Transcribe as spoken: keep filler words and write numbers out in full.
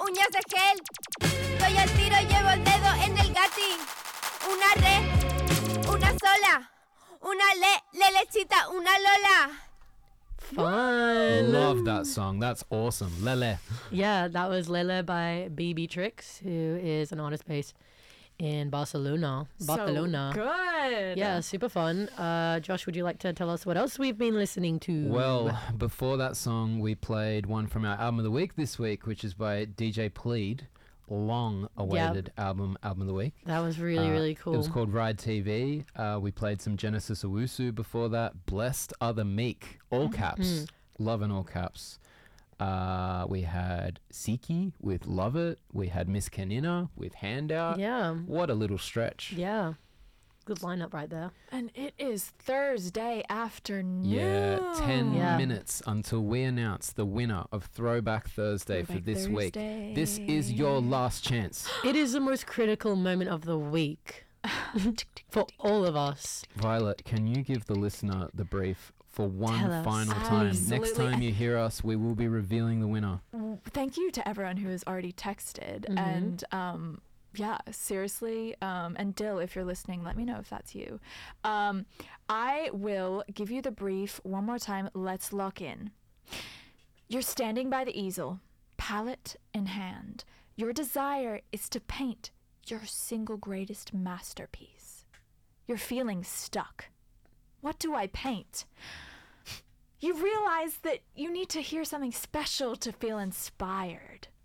uñas de gel. Doy al tiro, llevo el dedo en el gati. Una re, una sola. Una le, le lechita, una lola. Fun. Love that song. That's awesome. Lele. Yeah, that was Lele by B B Tricks, who is an artist based in Barcelona. Barcelona. So good. Yeah, super fun. Uh, Josh, would you like to tell us what else we've been listening to? Well, before that song, we played one from our album of the week this week, which is by D J Plead. Long-awaited album, album of the week. That was really, Uh, really cool. It was called Ride T V. Uh, we played some Genesis Owusu before that. Blessed Are the Meek, all caps. Love in all caps. Uh, we had Siki with Love It. We had Miss Kenina with Handout. Yeah. What a little stretch. Yeah. Good lineup right there. And it is Thursday afternoon. Yeah, ten Yeah. minutes until we announce the winner of Throwback Thursday for Throwback this week. Thursday. This is your last chance. It is the most critical moment of the week for all of us. Violet, can you give the listener the brief for one Tell us. final time? Next Absolutely. time you hear us, we will be revealing the winner. Thank you to everyone who has already texted. And um, yeah, seriously. Um, and Dill, if you're listening, let me know if that's you. Um, I will give you the brief one more time. Let's lock in. You're standing by the easel, palette in hand. Your desire is to paint your single greatest masterpiece. You're feeling stuck. What do I paint? You realize that you need to hear something special to feel inspired.